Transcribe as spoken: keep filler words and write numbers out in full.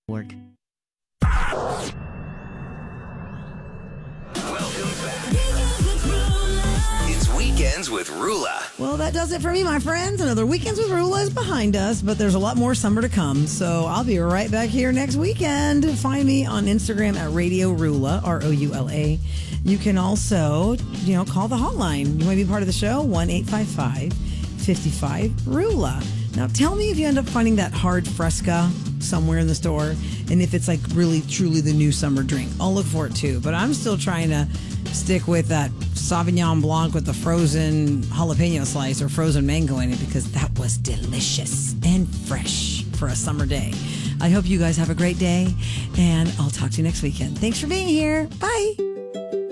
Work. It's Weekends with Rula. Well, that does it for me, my friends. Another Weekends with Rula is behind us, but there's a lot more summer to come. So I'll be right back here next weekend. Find me on Instagram at Radio Rula, R O U L A. You can also, you know, call the hotline. You want to be part of the show? one eight five five, five five, Rula. Now, tell me if you end up finding that hard Fresca somewhere in the store, and if it's like really, truly the new summer drink. I'll look for it too. But I'm still trying to stick with that Sauvignon Blanc with the frozen jalapeno slice or frozen mango in it, because that was delicious and fresh for a summer day. I hope you guys have a great day, and I'll talk to you next weekend. Thanks for being here. Bye.